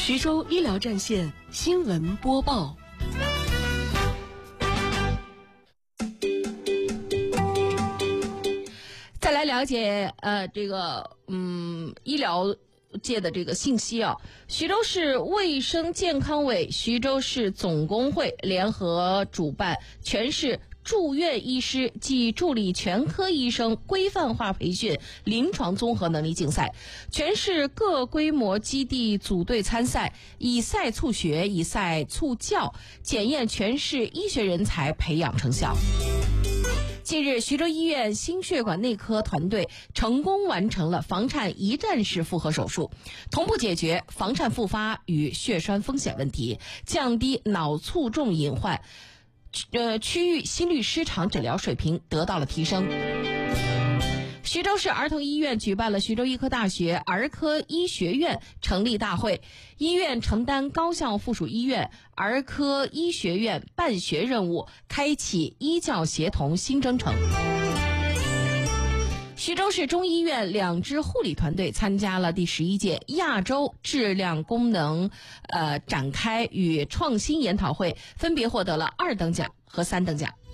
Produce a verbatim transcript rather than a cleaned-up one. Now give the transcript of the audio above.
徐州医疗战线新闻播报。 再来了解呃这个嗯医疗界的这个信息啊，徐州市卫生健康委、徐州市总工会联合主办全市住院医师及助理全科医生规范化培训临床综合能力竞赛，全市各规模基地组队参赛，以赛促学，以赛促教，检验全市医学人才培养成效。近日，徐州医院心血管内科团队成功完成了房颤一站式复合手术，同步解决房颤复发与血栓风险问题，降低脑卒中隐患，呃，区域心律失常诊疗水平得到了提升。徐州市儿童医院举办了徐州医科大学儿科医学院成立大会，医院承担高校附属医院儿科医学院办学任务，开启医教协同新征程。徐州市中医院两支护理团队参加了第十一届亚洲质量功能呃展开与创新研讨会，分别获得了二等奖和三等奖。